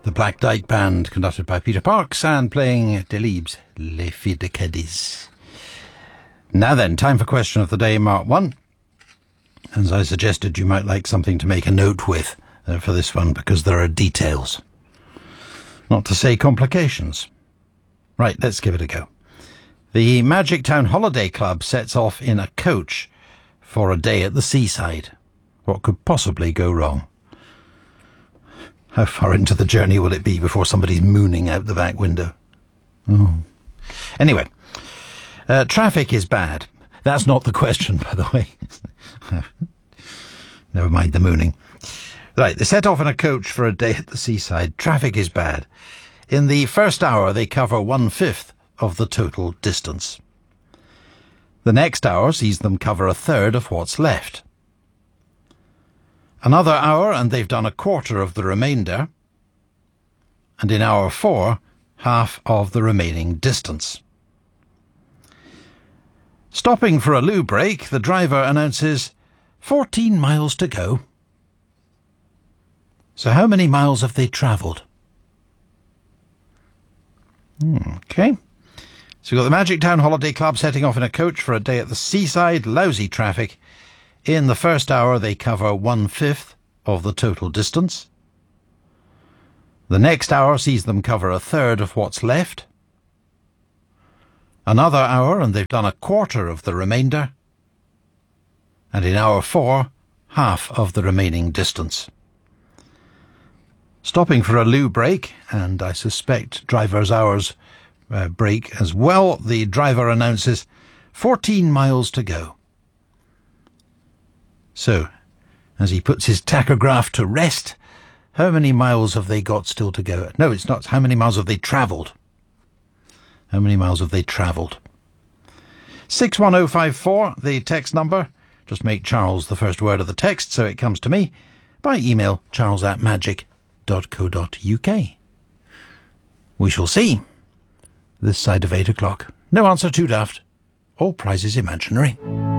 The Black Dyke Band, conducted by Peter Parks and playing Delibes, Les Filles de Cadiz. Now then, time for question of the day, Mark 1. As I suggested, you might like something to make a note with for this one, because there are details. Not to say complications. Right, let's give it a go. The Magic Town Holiday Club sets off in a coach for a day at the seaside. What could possibly go wrong? How far into the journey will it be before somebody's mooning out the back window? Oh. Anyway, traffic is bad. That's not the question, by the way. Never mind the mooning. Right, they set off in a coach for a day at the seaside. Traffic is bad. In the first hour, they cover 1/5 of the total distance. The next hour sees them cover 1/3 of what's left. Another hour and they've done 1/4 of the remainder. And in hour 4, half of the remaining distance. Stopping for a loo break, the driver announces 14 miles to go. So how many miles have they travelled? Okay. So we've got the Magic Town Holiday Club setting off in a coach for a day at the seaside. Lousy traffic. In the first hour, they cover 1/5 of the total distance. The next hour sees them cover 1/3 of what's left. Another hour, and they've done 1/4 of the remainder. And in hour 4, half of the remaining distance. Stopping for a loo break, and I suspect driver's hours break as well, the driver announces 14 miles to go. So, as he puts his tachograph to rest, how many miles have they got still to go? No, it's not. How many miles have they travelled? How many miles have they travelled? 61054, the text number. Just make Charles the first word of the text so it comes to me by email, charles@magic.co.uk. We shall see. This side of 8 o'clock. No answer too daft. All prizes imaginary.